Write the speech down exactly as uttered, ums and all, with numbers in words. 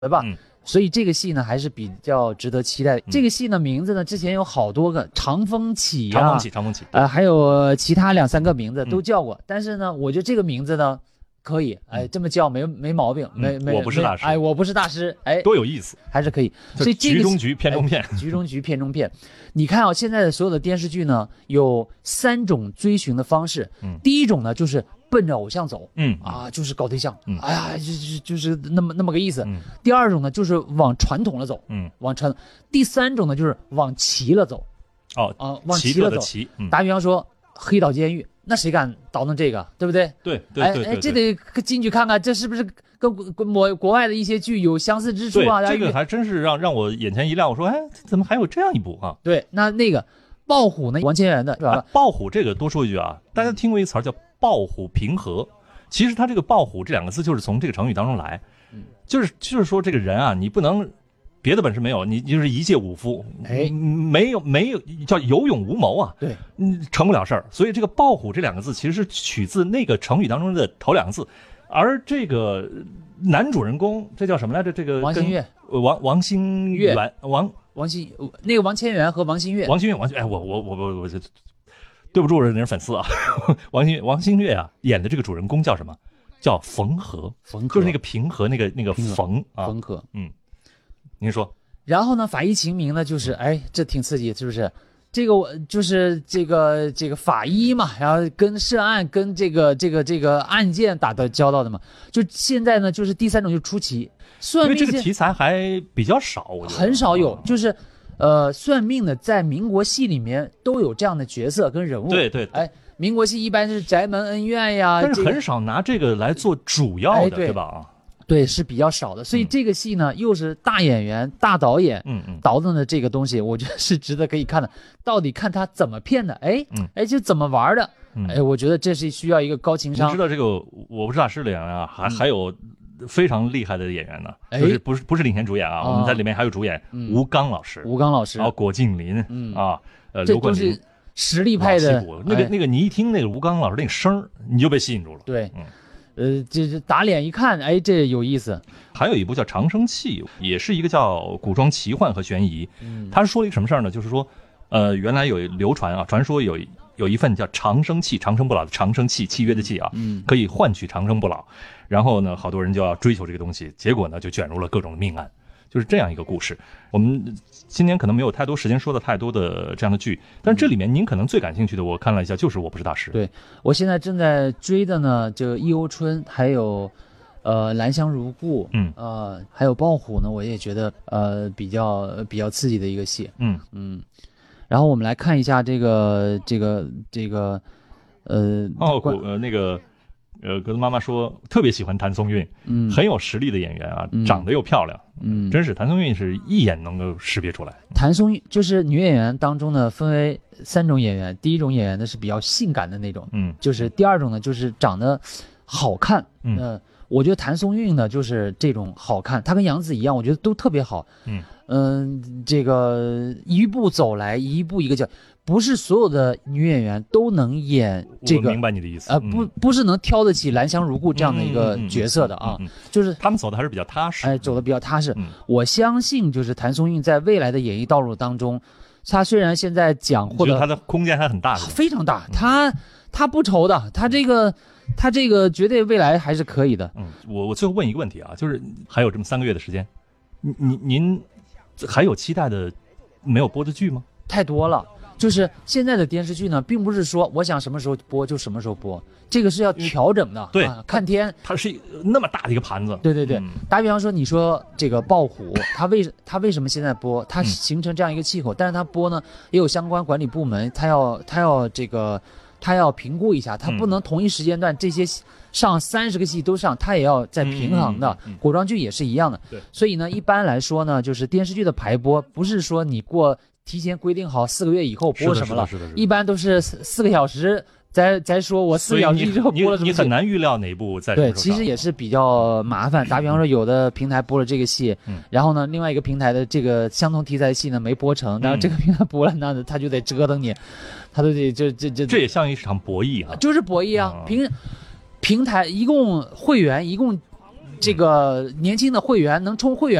对吧？ 嗯所以这个戏呢还是比较值得期待的。 嗯、 这个戏呢名字呢之前有好多个，长风起啊， 长风起，长风起， 呃，还有其他两三个名字都叫过，嗯、但是呢，我觉得这个名字呢可以，哎，这么叫没没毛病，没没、 嗯、我不是大师， 哎，我不是大师，哎， 多有意思， 还是可以。所以这个局中局，片中片， 哎、局中局，片中片。你看啊，现在的所有的电视剧呢，有三种追寻的方式。 嗯， 第一种呢就是奔着偶像走， 嗯啊，就是搞对象， 嗯， 哎呀，就就就是那么那么个意思。 嗯， 第二种呢就是往传统了走， 嗯， 往传。第三种呢就是往齐了走， 哦啊，往齐了走。 齐，嗯、 打比方说黑岛监狱，那谁敢倒腾这个，对不对？ 对对对对哎哎，这得进去看看，这是不是跟国国外的一些剧有相似之处啊？ 这个还真是让让我眼前一亮，我说，哎，怎么还有这样一部啊？ 对，那那个豹虎呢？王千源的是吧？ 啊、豹虎这个多说一句啊，大家听过一个词儿叫豹虎平和。其实他这个豹虎这两个字就是从这个成语当中来， 嗯、 就是就是说这个人啊，你不能别的本事没有，你就是一介武夫， 哎， 没有没有叫有勇无谋啊， 对， 嗯，成不了事儿。所以这个豹虎这两个字其实是取自那个成语当中的头两个字，而这个男主人公这叫什么来着？这个王新月， 王王新月， 王王新那个王千源和王新月， 王新月，王哎，我我我我我这。对不住人家粉丝啊，王新王新月啊演的这个主人公叫什么？叫冯和， 冯和就是那个平和那个那个冯啊， 冯和， 嗯，您说。 然后呢，法医秦明呢，就是哎，这挺刺激，是不是？这个我就是这个这个法医嘛，然后跟涉案跟这个这个这个案件打的交道的嘛。就现在呢，就是第三种就是出奇，算命因为这个题材还比较少，我觉得很少有，就是。呃，算命的在民国戏里面都有这样的角色跟人物， 对 对, 对， 哎，民国戏一般是宅门恩怨呀， 但是很少拿这个来做主要的， 哎、对, 对吧？啊， 对，是比较少的。所以这个戏呢，嗯、又是大演员、大导演， 嗯嗯， 倒腾的这个东西，我觉得是值得可以看的。到底看他怎么骗的，哎， 嗯， 哎，就怎么玩的， 嗯、 哎，我觉得这是需要一个高情商。 你知道这个我不是大师的演员啊，还、嗯、还有。非常厉害的演员呢， 哎、 就是不是不是领衔主演啊， 哦、 我们在里面还有主演、嗯、吴刚老师， 吴刚老师， 然后郭敬明， 嗯啊，呃，刘冠霖， 实力派的那个、 哎、 那个，你一听那个吴刚老师那个声你就被吸引住了。 对， 嗯， 呃，这这打脸一看，哎，这有意思。 还有一部叫《长生契》，也是一个叫古装奇幻和悬疑。 嗯， 他说了一个什么事儿呢？就是说，呃，原来有流传啊，传说有有一份叫长生契，长生不老的长生契，契约的契啊， 嗯， 可以换取长生不老。然后呢，好多人就要追求这个东西，结果呢，就卷入了各种命案，就是这样一个故事。我们今年可能没有太多时间说的太多的这样的剧，但这里面您可能最感兴趣的，我看了一下，就是《我不是大师》。 对，我现在正在追的呢，就《忆欧春》，还有呃《兰香如故》， 嗯， 呃，还有《豹虎》呢，我也觉得呃比较比较刺激的一个戏。 嗯嗯，然后我们来看一下这个这个这个呃哦呃那个。呃，格子妈妈说特别喜欢谭松韵， 嗯， 很有实力的演员啊， 嗯、 长得又漂亮， 嗯， 真是谭松韵是一眼能够识别出来。 谭松韵就是女演员当中呢，分为三种演员，第一种演员呢是比较性感的那种， 嗯， 就是第二种呢就是长得好看， 嗯、 呃，我觉得谭松韵呢就是这种好看，她跟杨紫一样，我觉得都特别好， 嗯嗯、呃，这个一步走来一步一个脚。不是所有的女演员都能演这个， 我明白你的意思。 呃，不，不是能挑得起兰香如故这样的一个角色的啊， 嗯嗯嗯嗯、 就是他们走的还是比较踏实， 哎，走的比较踏实。 嗯、 我相信，就是谭松韵在未来的演艺道路当中，她虽然现在讲获得她的空间还很大， 非常大，她她不愁的，她这个她这个绝对未来还是可以的。 嗯，我我最后问一个问题啊，就是还有这么三个月的时间，您您还有期待的没有播的剧吗？ 太多了。就是现在的电视剧呢，并不是说我想什么时候播就什么时候播，这个是要调整的。 对、 啊，看天， 它是那么大的一个盘子。 对对对， 嗯、 打比方说，你说这个豹虎，它为它为什么现在播？它形成这样一个气口，嗯、但是它播呢，也有相关管理部门，它要它要这个，它要评估一下，它不能同一时间段这些上三十个戏都上，它也要在平衡的。 嗯嗯嗯、 古装剧也是一样的。 对， 所以呢，一般来说呢，就是电视剧的排播，不是说你过。提前规定好四个月以后播什么了，一般都是四个小时，再再说我四个小时之后播了什么， 你很难预料哪部在。 对，其实也是比较麻烦。打比方说，有的平台播了这个戏， 嗯、 然后呢，另外一个平台的这个相同题材的戏呢没播成，然后这个平台播了，那他就得折腾你，他都得这这这。 这也像一场博弈啊， 就是博弈啊！平平台一共会员一共。 这个年轻的会员能充会员。